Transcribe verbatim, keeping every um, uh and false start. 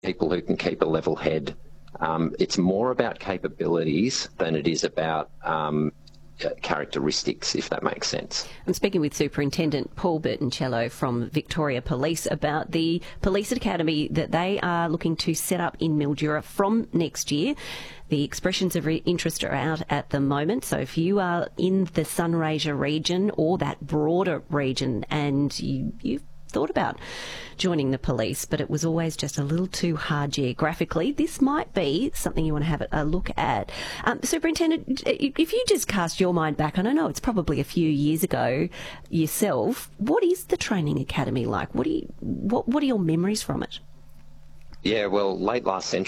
people who can keep a level head. Um, it's more about capabilities than it is about um, characteristics, if that makes sense. I'm speaking with Superintendent Paul Bertoncello from Victoria Police about the police academy that they are looking to set up in Mildura from next year. The expressions of interest are out at the moment, so if you are in the Sunraysia region or that broader region and you, you've thought about joining the police, but it was always just a little too hard geographically, this might be something you want to have a look at. Um, Superintendent, if you just cast your mind back, and I know it's probably a few years ago yourself, what is the training academy like? What do you, what, what are your memories from it? Yeah, well, late last century